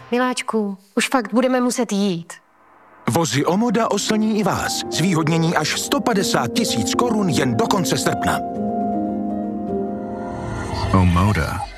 Miláčku, už fakt budeme muset jít. Vozy Omoda oslní i vás. Zvýhodnění až 150 000 korun jen do konce srpna. Omoda.